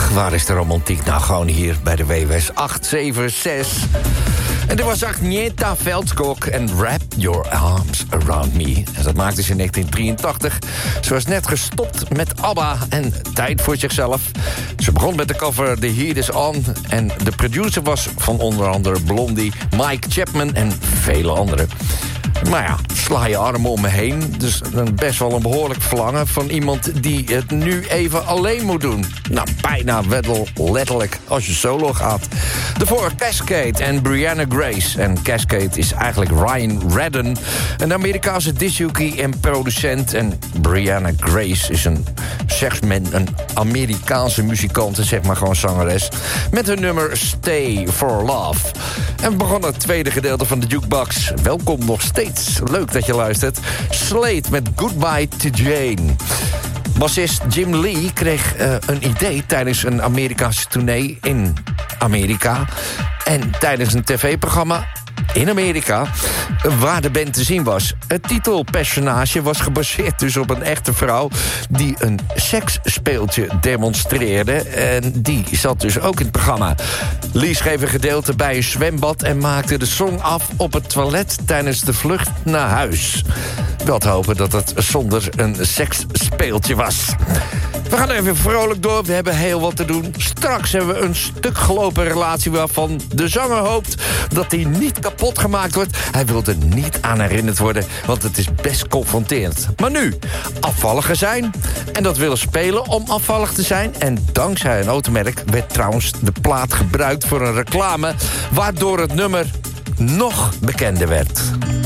Waar is de romantiek? Nou, gewoon hier bij de WWS 876. En dit was Agnieszka Veldskog en Wrap Your Arms Around Me. En dat maakte ze in 1983. Ze was net gestopt met ABBA en tijd voor zichzelf. Ze begon met de cover The Heat Is On. En de producer was van onder andere Blondie, Mike Chapman en vele anderen. Maar ja, sla je armen om me heen. Dus best wel een behoorlijk verlangen van iemand die het nu even alleen moet doen. Nou, bijna letterlijk als je solo gaat. Daarvoor Cascade en Brianna Grace. En Cascade is eigenlijk Ryan Redden, een Amerikaanse discjockey en producent. En Brianna Grace is een Amerikaanse muzikant, zeg maar gewoon zangeres. Met hun nummer Stay for Love. En we begonnen het tweede gedeelte van de Jukebox. Welkom nog steeds. Leuk dat je luistert. Slade met Goodbye to Jane. Bassist Jim Lee kreeg een idee tijdens een Amerikaanse tournee in Amerika. En tijdens een tv-programma in Amerika, waar de band te zien was. Het titelpersonage was gebaseerd dus op een echte vrouw die een seksspeeltje demonstreerde. En die zat dus ook in het programma. Lee schreef een gedeelte bij een zwembad en maakte de song af op het toilet tijdens de vlucht naar huis. Wel te hopen dat het zonder een seksspeeltje was. We gaan even vrolijk door, we hebben heel wat te doen. Straks hebben we een stuk gelopen relatie waarvan de zanger hoopt dat die niet kapot gemaakt wordt. Hij wil er niet aan herinnerd worden, want het is best confronterend. Maar nu, afvalliger zijn en dat willen spelen om afvallig te zijn. En dankzij een automerk werd trouwens de plaat gebruikt voor een reclame, waardoor het nummer nog bekender werd.